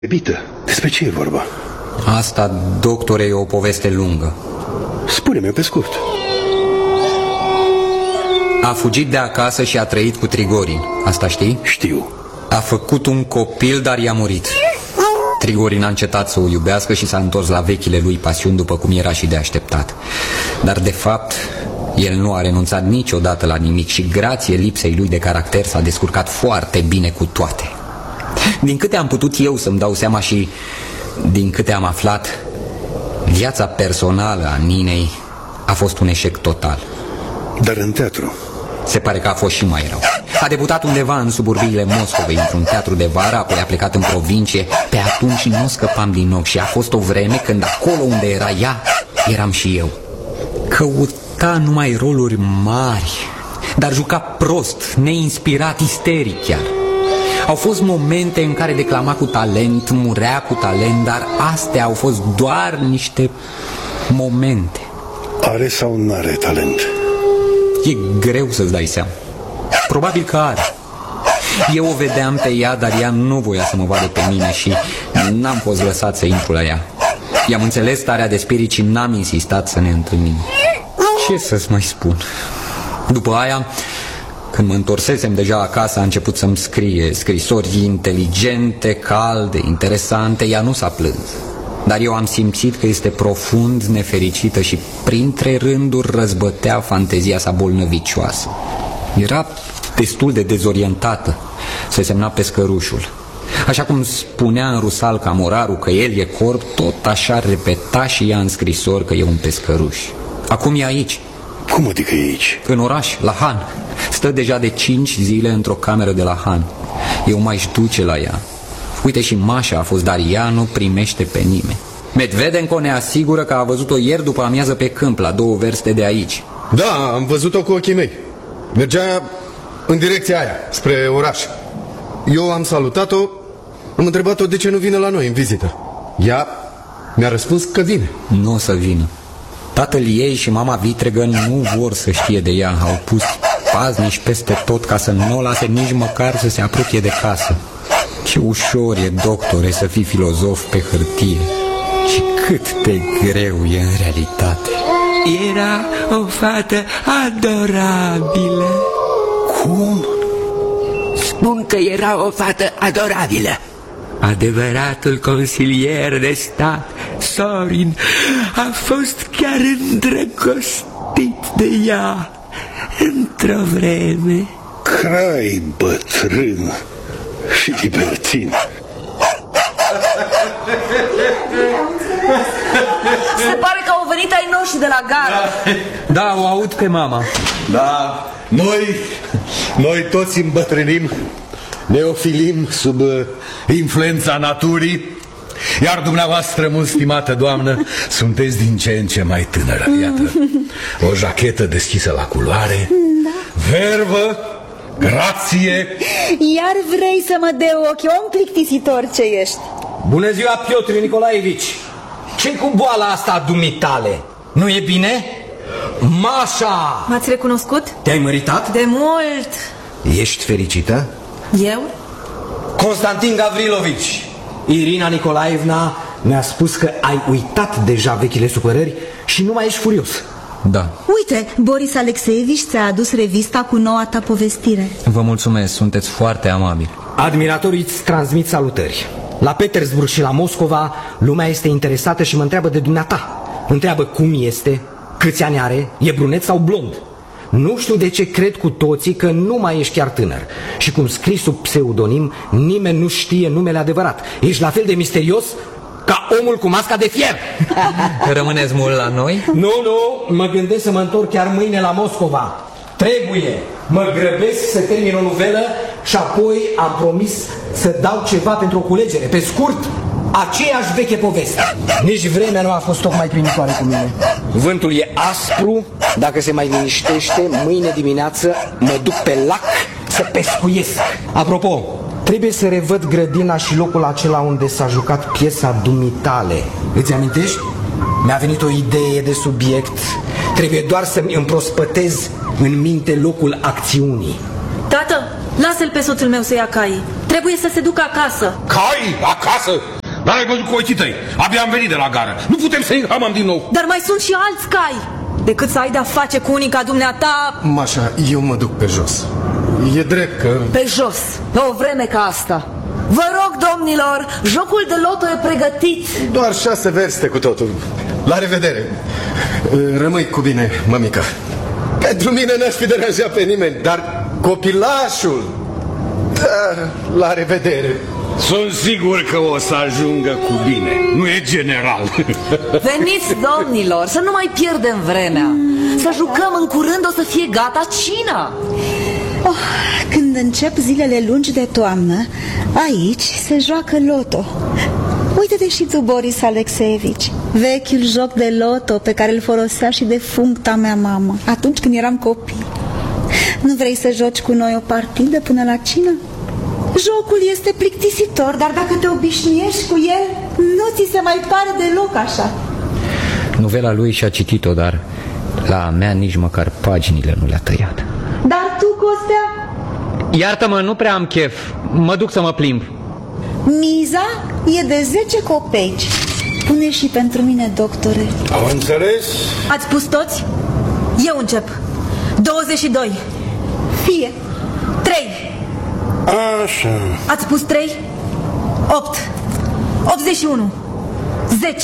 Bită, despre ce e vorba? Asta, doctore, e o poveste lungă. Spune-mi pe scurt. A fugit de acasă și a trăit cu Trigorin. Asta știi? Știu. A făcut un copil, dar i-a murit. Trigorin a încetat să o iubească și s-a întors la vechile lui pasiuni, după cum era și de așteptat. Dar de fapt, el nu a renunțat niciodată la nimic și grație lipsei lui de caracter s-a descurcat foarte bine cu toate. Din câte am putut eu să-mi dau seama și din câte am aflat, viața personală a Ninei a fost un eșec total. Dar în teatru? Se pare că a fost și mai rău. A debutat undeva în suburbiile Moscovei, într-un teatru de vară, apoi a plecat în provincie. Pe atunci nu scăpam din ochi și a fost o vreme când acolo unde era ea, eram și eu. Căuta numai roluri mari, dar juca prost, neinspirat, isteric chiar. Au fost momente în care declama cu talent, murea cu talent, dar astea au fost doar niște momente. Are sau nu are talent? E greu să-ți dai seama. Probabil că are. Eu o vedeam pe ea, dar ea nu voia să mă vadă pe mine și n-am fost lăsat să intru la ea. I-am înțeles starea de spirit și n-am insistat să ne întâlnim. Ce să-ți mai spun? După aia, când mă întorsesem deja acasă, a început să-mi scrie scrisori inteligente, calde, interesante. Ea nu s-a plâns, dar eu am simțit că este profund nefericită și printre rânduri răzbătea fantezia sa bolnăvicioasă. Era destul de dezorientată. Se semna Pescărușul. Așa cum spunea în Rusalca Moraru că el e corp, tot așa repeta și ea în scrisori că e un pescăruș. Acum e aici. Cum adică e aici? În oraș, la Han. Stă deja de 5 zile într-o cameră de la Han. Eu m-aș duce la ea. Uite, și Mașa a fost, dar ea nu primește pe nimeni. Medvedenko ne asigură că a văzut-o ieri după amiază pe câmp, la 2 verste de aici. Da, am văzut-o cu ochii mei. Mergea în direcția aia, spre oraș. Eu am salutat-o, am întrebat-o de ce nu vine la noi în vizită. Ea mi-a răspuns că vine. Nu o să vină. Tatăl ei și mama vitregă nu vor să știe de ea. Au pus paznici peste tot ca să nu o lase nici măcar să se apropie de casă. Ce ușor e, doctore, să fii filozof pe hârtie și cât de greu e în realitate. Era o fată adorabilă. Cum? Spun că era o fată adorabilă. Adevăratul consilier de stat, Sorin, a fost chiar îndrăgostit de ea într-o vreme. Crai bătrân și libertin. Se pare că au venit ai noștri de la gară. Da, o aud pe mama. Da, noi toți îmbătrânim, ne ofilim sub influența naturii. Iar dumneavoastră, mult stimată doamnă, sunteți din ce în ce mai tânără. Iată, o jachetă deschisă la culoare, vervă, grație. Iar vrei să mă dea ochi, om plictisitor ce ești. Bună ziua, Piotr Nicolaevici. Ce-i cu boala asta a dumitale? Nu e bine? Mașa! M-ați recunoscut? Te-ai măritat? De mult. Ești fericită? Eu? Constantin Gavrilovici, Irina Nicolaevna mi-a spus că ai uitat deja vechile supărări și nu mai ești furios. Da. Uite, Boris Alexeevici ți-a adus revista cu noua ta povestire. Vă mulțumesc, sunteți foarte amabili. Admiratorii îți transmit salutări. La Petersburg și la Moscova lumea este interesată și mă întreabă de dumneata. Întreabă cum este, câți ani are, e brunet sau blond. Nu știu de ce cred cu toții că nu mai ești chiar tânăr. Și cum scrii sub pseudonim, nimeni nu știe numele adevărat. Ești la fel de misterios ca omul cu masca de fier. Rămâneți mult la noi? Nu, mă gândesc să mă întorc chiar mâine la Moscova. Trebuie, mă grăbesc să termin o novelă și apoi am promis să dau ceva pentru o culegere. Pe scurt, aceeași veche poveste. Nici vremea nu a fost tocmai primitoare cu mine. Vântul e aspru, dacă se mai liniștește, mâine dimineață mă duc pe lac să pescuiesc. Apropo, trebuie să revăd grădina și locul acela unde s-a jucat piesa dumitale. Îți amintești? Mi-a venit o idee de subiect. Trebuie doar să-mi împrospătez în minte locul acțiunii. Tată, lasă-l pe soțul meu să ia caii. Trebuie să se ducă acasă. Cai? Acasă? Dar ai văzut cu ochii tăi. Abia am venit de la gară. Nu putem să-i hamăm din nou. Dar mai sunt și alți cai. Decât să ai de-a face cu unii ca dumneata. Mașa, eu mă duc pe jos. E drept că... Pe jos, pe o vreme ca asta. Vă rog, domnilor, jocul de loto e pregătit. Doar 6 verste cu totul. La revedere. Rămâi cu bine, mămica. Pentru mine n-aș fi deranjat pe nimeni, dar copilașul... Da, la revedere. Sunt sigur că o să ajungă cu bine. Nu e general. Veniți, domnilor, să nu mai pierdem vremea. Să jucăm, în curând o să fie gata cina. Când încep zilele lungi de toamnă, aici se joacă loto. Uite-te și tu, Boris Alexeevici, vechiul joc de loto pe care îl folosea și defuncta mea mamă atunci când eram copii. Nu vrei să joci cu noi o partidă până la cină? Jocul este plictisitor, dar dacă te obișnuiești cu el, nu ți se mai pare deloc așa. Novela lui și-a citit-o, dar la mea nici măcar paginile nu le-a tăiat. Dar tu, Costea? Iartă-mă, nu prea am chef. Mă duc să mă plimb. Miza e de 10 copeici. Pune și pentru mine, doctore. Am înțeles? Ați pus toți? Eu încep. 22. Fie. 3. Așa. Ați pus 3? 8. 81. 10.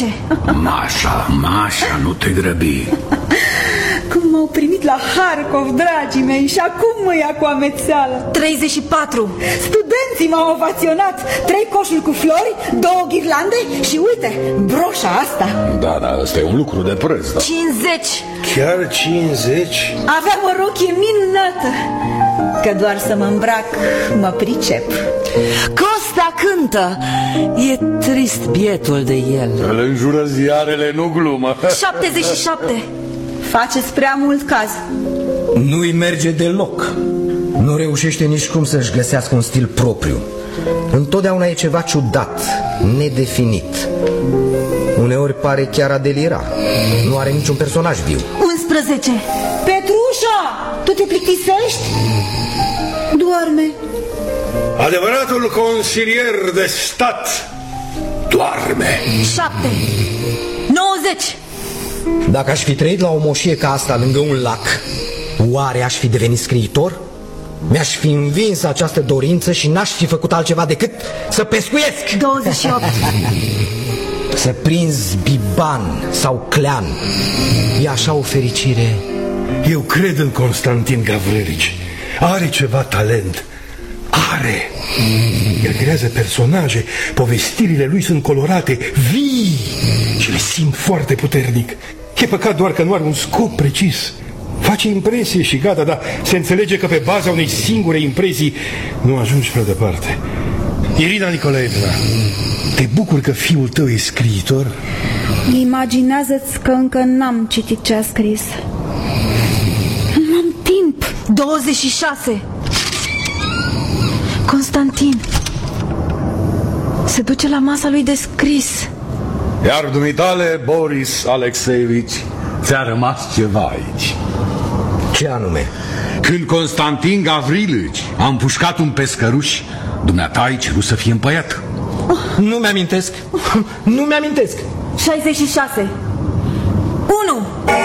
Mașa, nu te grăbi. Cum m-au primit la Harkov, dragii mei, și acum mă ia cu amețeală. 34. Studenții m-au ovaționat. 3 coșuri cu flori, 2 ghirlande și uite, broșa asta. Da, ăsta e un lucru de preț, da. 50. Chiar 50? Aveam o rochie minunată. Că doar să mă îmbrac, mă pricep. Costa cântă. E trist bietul de el. Îl înjură ziarele, nu glumă. 77. Faceți prea mult caz. Nu-i merge deloc. Nu reușește nici cum să-și găsească un stil propriu. Întotdeauna e ceva ciudat, nedefinit. Uneori pare chiar a delira. Nu are niciun personaj viu. 11. Petrușa, tu te plictisești? Doarme. Adevăratul consilier de stat doarme. 7. 90. Dacă aș fi trăit la o moșie ca asta lângă un lac, oare aș fi devenit scriitor? Mi-aș fi învins această dorință și n-aș fi făcut altceva decât să pescuiesc. 28. Să prinzi biban sau clean. E așa o fericire. Eu cred în Constantin Gavrilici. Are ceva talent. Are. El creează personaje. Povestirile lui sunt colorate, vii, și le simt foarte puternic. E păcat doar că nu are un scop precis. Face impresie și gata, dar se înțelege că pe baza unei singure impresii nu ajungi prea departe. Irina Nicolaevna, te bucur că fiul tău e scriitor? Imaginează-ți că încă n-am citit ce a scris. N-am timp. 26. Constantin se duce la masa lui de scris. Iar dumitale, Boris Alexeevici, ți-a rămas ceva aici. Ce anume? Când Constantin Gavrilici a împușcat un pescăruș, dumneata ai cerut să fie împăiat. Nu mi-amintesc. Nu mi-amintesc. 66. 1.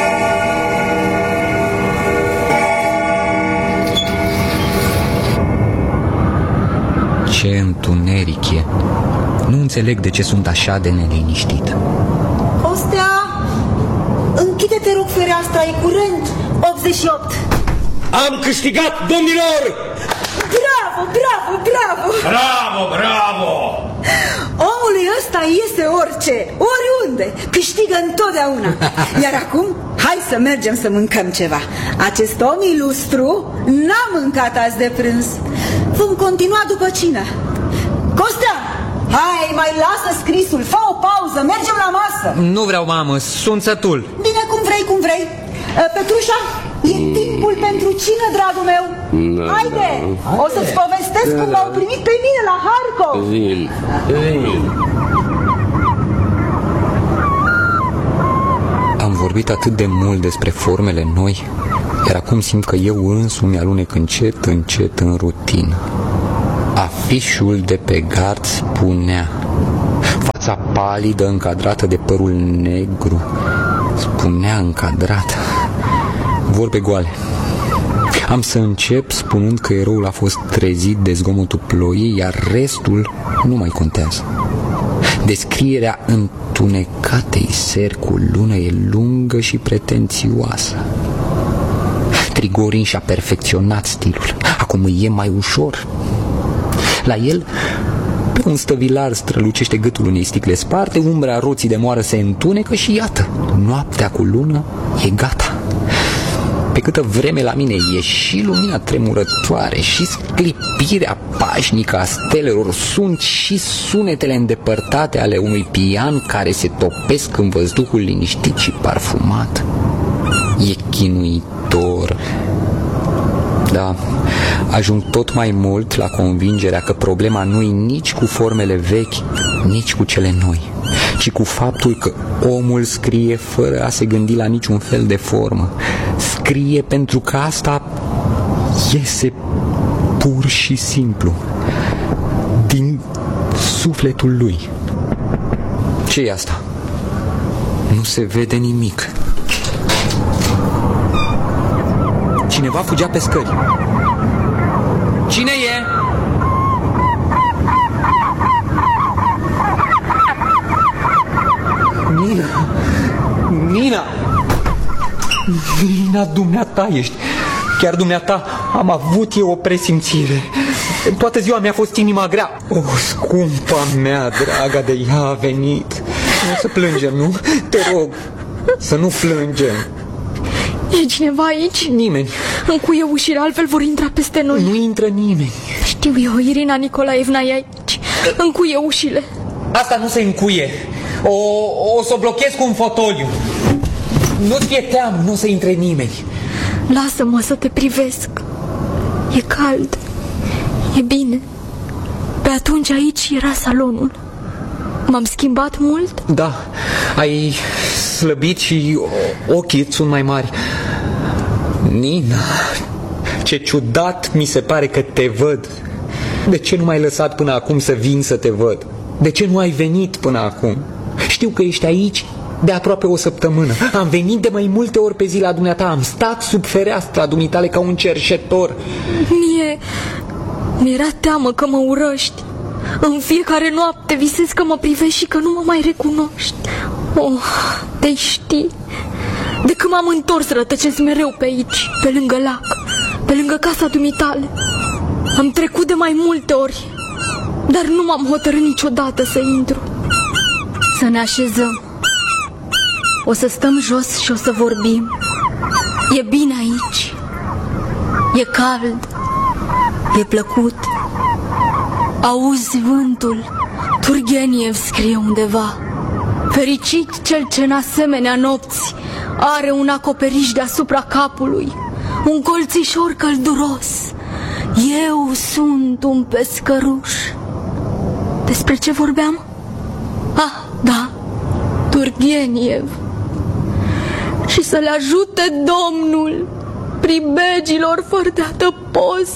Ce întuneric e. Nu înțeleg de ce sunt așa de neliniștit. Ostea, închide-te, rog, fereastra, e curent. 88. Am câștigat, domnilor! Bravo, bravo, bravo! Bravo! Omului ăsta iese orice, oriunde, câștigă întotdeauna. Iar acum, hai să mergem să mâncăm ceva. Acest om ilustru n-a mâncat azi de prânz. Vom continua după cină. Costea, hai, mai lasă scrisul, fă o pauză, mergem la masă. Nu vreau, mamă, sunt sătul. Bine, cum vrei, cum vrei. Petrușa, e timpul pentru cină, dragul meu. Haide, o să-ți povestesc cum m-au primit pe mine la Harkov. Am vorbit atât de mult despre formele noi, iar acum simt că eu însumi alunec încet, încet în rutină. A Afișul de pe gard spunea: fața palidă încadrată de părul negru. Spunea încadrată. Vorbe goale. Am să încep spunând că eroul a fost trezit de zgomotul ploii, iar restul nu mai contează. Descrierea întunecatei seri cu lună e lungă și pretențioasă. Trigorin și-a perfecționat stilul. Acum îi e mai ușor. La el, pe un stăvilar strălucește gâtul unei sticle sparte, umbra roții de moară se întunecă și iată, noaptea cu lună e gata. Pe câtă vreme la mine e și lumina tremurătoare, și sclipirea pașnică a stelelor, sunt și sunetele îndepărtate ale unui pian care se topesc în văzduhul liniștit și parfumat. E chinuitor. Da, ajung tot mai mult la convingerea că problema nu-i nici cu formele vechi, nici cu cele noi, ci cu faptul că omul scrie fără a se gândi la niciun fel de formă. Scrie pentru că asta iese pur și simplu din sufletul lui. Ce-i asta? Nu se vede nimic. Cineva fugea pe scări. Cine e? Nina! Nina! Nina, dumneata ești. Chiar dumneata. Am avut eu o presimțire. Toată ziua mi-a fost inima grea. Scumpa mea, draga de ea a venit. Nu să plângem, nu? Te rog, să nu plângem. E cineva aici? Nimeni. Încuie ușile, altfel vor intra peste noi. Nu intră nimeni. Știu eu, Irina Nicolaevna e aici. Încuie ușile. Asta nu se încuie. O să o blochez cu un fotoliu. Nu-ți fie teamă, nu o să intre nimeni. Lasă-mă să te privesc. E cald. E bine. Pe atunci aici era salonul. M-am schimbat mult? Da, ai slăbit și ochii sunt mai mari. Nina, ce ciudat mi se pare că te văd. De ce nu m-ai lăsat până acum să vin să te văd? De ce nu ai venit până acum? Știu că ești aici de aproape o săptămână. Am venit de mai multe ori pe zi la dumneata. Am stat sub fereastra dumitale ca un cerșetor. Mi-era teamă că mă urăști. În fiecare noapte visez că mă privești și că nu mă mai recunoști. Te știi. De când m-am întors rătăcesc mereu pe aici, pe lângă lac, pe lângă casa dumitale. Am trecut de mai multe ori, dar nu m-am hotărât niciodată să intru. Să ne așezăm. O să stăm jos și o să vorbim. E bine aici. E cald. E plăcut. Auzi vântul. Turgeniev scrie undeva: fericit cel ce în asemenea nopți are un acoperiș deasupra capului, un colțișor călduros. Eu sunt un pescăruș. Despre ce vorbeam? Da, Turgeniev. Și să le ajute Domnul pribegilor fără de adăpost.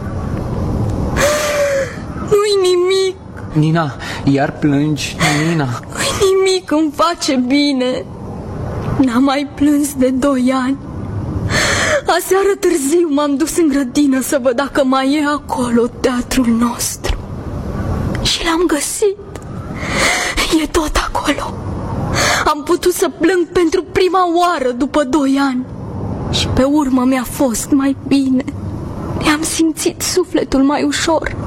Nu-i nimic. Nina, iar plângi, Nina. Nu-i nimic, îmi face bine. N-am mai plâns de 2 ani. Aseară târziu m-am dus în grădină să văd dacă mai e acolo teatrul nostru. Și l-am găsit. E tot acolo. Am putut să plâng pentru prima oară după 2 ani. Și pe urmă mi-a fost mai bine. Mi-am simțit sufletul mai ușor.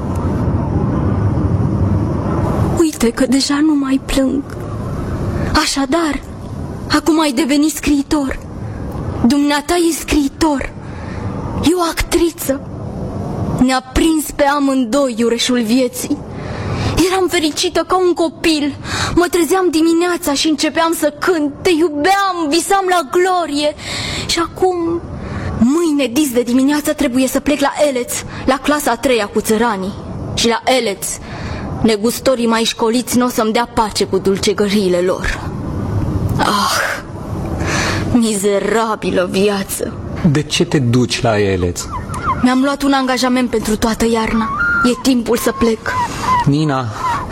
Uite că deja nu mai plâng. Așadar, acum ai devenit scriitor. Dumneata e scriitor. E o actriță. Ne-a prins pe amândoi iureșul vieții. Eram fericită ca un copil. Mă trezeam dimineața și începeam să cânt. Te iubeam, visam la glorie. Și acum, mâine dis de dimineață trebuie să plec la Eleț, la clasa a 3-a cu țăranii. Și la Eleț negustorii mai școliți n-o să-mi dea pace cu dulcegăriile lor. Mizerabilă viață. De ce te duci la Eleț? Mi-am luat un angajament pentru toată iarna. E timpul să plec. Nina,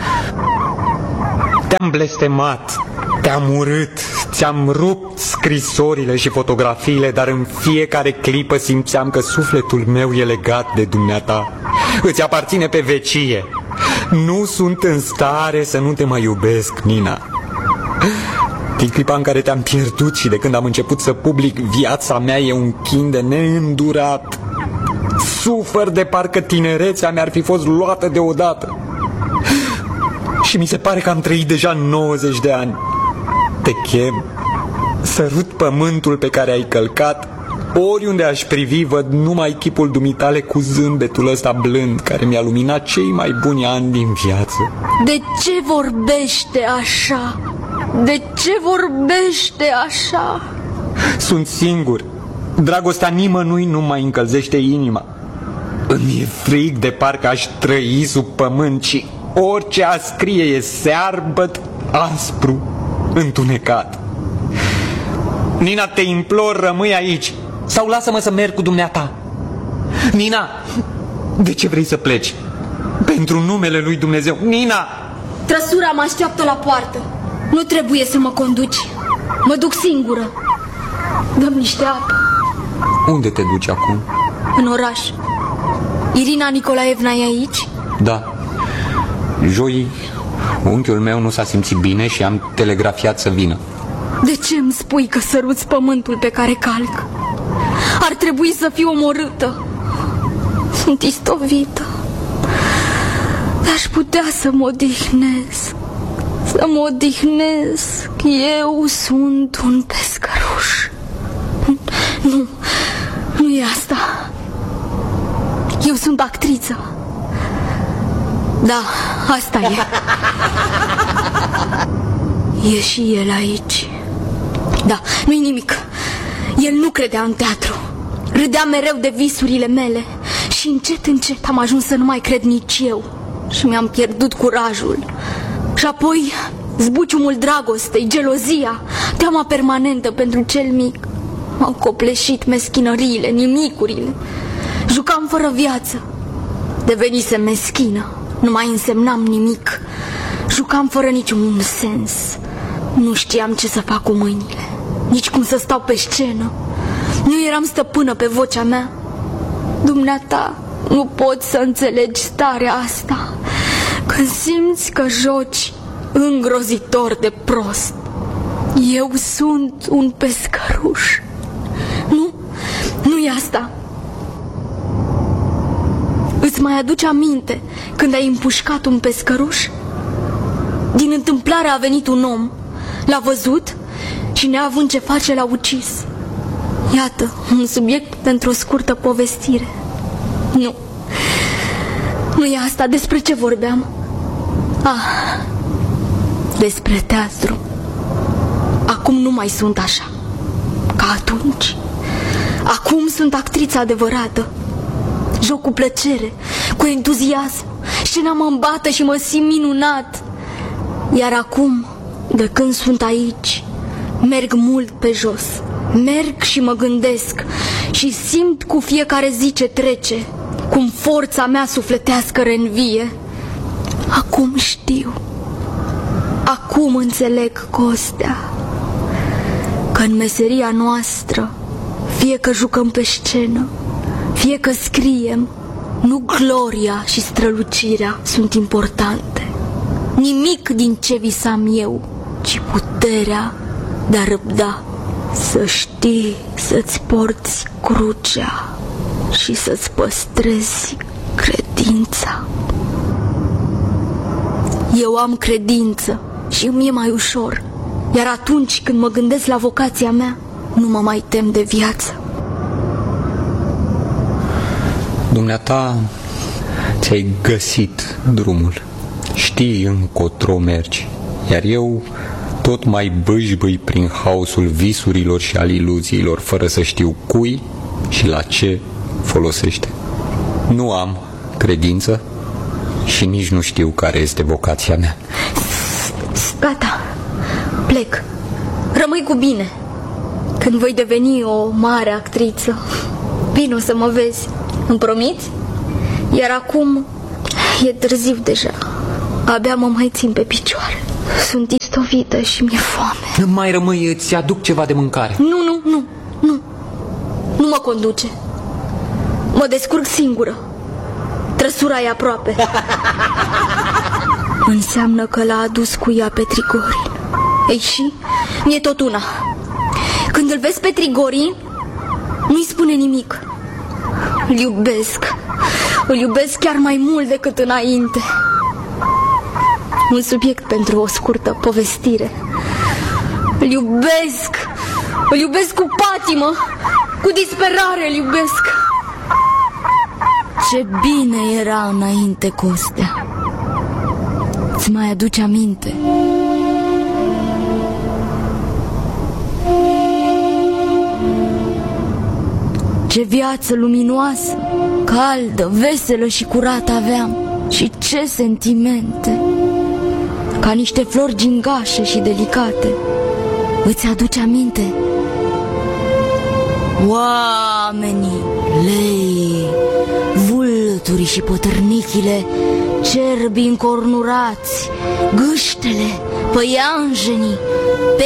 te-am blestemat, te-am urât, ți-am rupt scrisorile și fotografiile, dar în fiecare clipă simțeam că sufletul meu e legat de dumneata. Îți aparține pe vecie. Nu sunt în stare să nu te mai iubesc, Nina. Din clipa în care te-am pierdut și de când am început să public, viața mea e un chin de neîndurat. Sufăr de parcă tinerețea mi-ar fi fost luată deodată. Și mi se pare că am trăit deja 90 de ani. Te chem, sărut pământul pe care ai călcat. Oriunde aș privi, văd numai chipul dumitale cu zâmbetul ăsta blând care mi-a luminat cei mai buni ani din viață. De ce vorbește așa? De ce vorbește așa? Sunt singur. Dragostea nimănui nu mai încălzește inima. Îmi e frig de parcă aș trăi sub pământ și orice a scrie e searbăt, aspru, întunecat. Nina, te implor, rămâi aici sau lasă-mă să merg cu dumneata. Nina, de ce vrei să pleci? Pentru numele lui Dumnezeu, Nina! Trăsura mă așteaptă la poartă. Nu trebuie să mă conduci. Mă duc singură. Dă-mi niște apă. Unde te duci acum? În oraș. Irina Nicolaevna e aici? Da. Joi, unchiul meu nu s-a simțit bine și am telegrafiat să vină. De ce îmi spui că săruți pământul pe care calc? Ar trebui să fiu omorâtă. Sunt istovită. Aș putea să mă odihnesc. Să mă odihnesc. Eu sunt un pescăruș. Nu e asta. Eu sunt actriță. Da, asta e. E și el aici. Da, nu-i nimic. El nu credea în teatru. Râdea mereu de visurile mele. Și încet, încet am ajuns să nu mai cred nici eu. Și mi-am pierdut curajul. Și apoi zbuciumul dragostei, gelozia, teama permanentă pentru cel mic. M-au copleșit meschinăriile, nimicurile. Jucam fără viață. Devenisem meschină. Nu mai însemnam nimic. Jucam fără niciun sens. Nu știam ce să fac cu mâinile, nici cum să stau pe scenă. Nu eram stăpână pe vocea mea. Dumneata, nu poți să înțelegi starea asta când simți că joci îngrozitor de prost. Eu sunt un pescăruș. Nu e asta. Îți mai aduce aminte când ai împușcat un pescăruș? Din întâmplare a venit un om, l-a văzut și neavând ce face l-a ucis. Iată, un subiect pentru o scurtă povestire. Nu e asta. Despre ce vorbeam? Despre teatru. Acum nu mai sunt așa ca atunci. Acum sunt actrița adevărată. Joc cu plăcere, cu entuziasm. Scena mă îmbată și mă simt minunat. Iar acum, de când sunt aici, merg mult pe jos. Merg și mă gândesc și simt cu fiecare zi ce trece cum forța mea sufletească reînvie. Acum știu. Acum înțeleg, Costea, că în meseria noastră, fie că jucăm pe scenă, fie că scriem, nu gloria și strălucirea sunt importante. Nimic din ce visam eu, ci puterea de a răbda. Să știi să-ți porți crucea și să-ți păstrezi credința. Eu am credință și îmi e mai ușor. Iar atunci când mă gândesc la vocația mea, nu mă mai tem de viață. Dumneata, ți-ai găsit drumul. Știi încotro mergi. Iar eu tot mai bâșbâi prin haosul visurilor și al iluziilor, fără să știu cui și la ce folosește. Nu am credință și nici nu știu care este vocația mea. Gata, plec. Rămâi cu bine. Când voi deveni o mare actriță, vino să mă vezi. Îmi promiți? Iar acum E târziu deja. Abia mă mai țin pe picioare. Sunt istovită și mi-e foame. Nu mai rămâi, îți aduc ceva de mâncare. Nu. Nu mă conduce. Mă descurc singură. Trăsura e aproape. Înseamnă că l-a adus cu ea pe Trigorin. Ei și? Mi-e tot una. Când îl vezi pe Trigorin, nu-i spune nimic. Îl iubesc. Îl iubesc chiar mai mult decât înainte. Un subiect pentru o scurtă povestire. Îl iubesc. Îl iubesc cu patimă. Cu disperare îl iubesc. Ce bine era înainte, Costea. Îți mai aduce aminte? Ce viață luminoasă, caldă, veselă și curată aveam. Și ce sentimente! Ca niște flori gingașe și delicate. Îți aduce aminte? Oamenii, lei, vulturii și potârnichile, cerbii încornurați, gâștele, păianjenii,